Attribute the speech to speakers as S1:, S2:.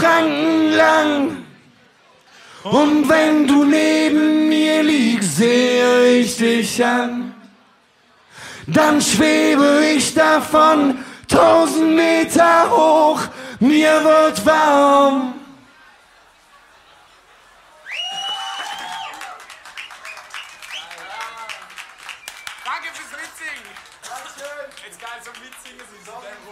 S1: Franken lang. Und wenn du neben mir liegst, sehe ich dich an. Dann schwebe ich davon 1000 Meter hoch, mir wird warm.
S2: Danke fürs Mitsingen. Jetzt geil zum Mitsingen.